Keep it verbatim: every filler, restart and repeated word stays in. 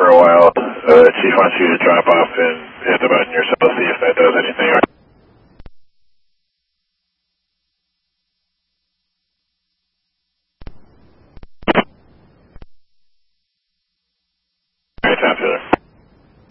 for a while. Uh, Chief wants you to drop off and hit the button yourself, see if that does anything. Alright, sounds good.